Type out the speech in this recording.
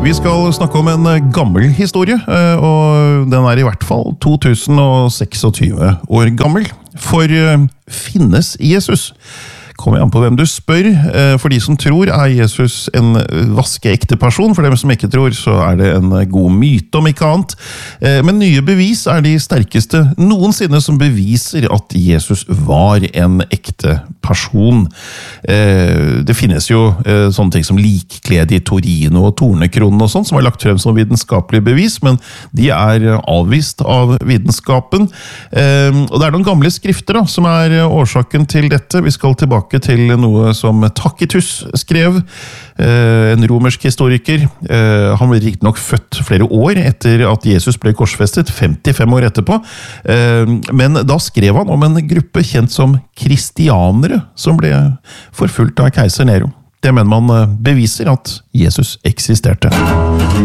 Vi skal snakke om en gammel historie, og den er i hvert fall 2026 år gammel. For finnes Jesus? Kommer an på hvem du spør. For de som tror er Jesus en vaskeekte person. For dem som ikke tror, så er det en god myte om ikke annet. Men nye bevis er de sterkeste noensinne som beviser at Jesus var en ekte person. Det finnes jo sånne ting som likklede i Torino og tornekronen og sånt, som er lagt frem som vitenskapelig bevis, men de er avvist av vitenskapen. Og det er noen gamle skrifter da, som er årsaken til dette. Vi skal tilbake til noe som Tacitus skrev, en romersk historiker. Han ble riktig nok født flere år etter at Jesus ble korsfestet, 55 år etterpå. Men da skrev han om en gruppe kjent som kristianere, som ble forfulgt av keiser Nero. Det mener man beviser at Jesus eksisterte.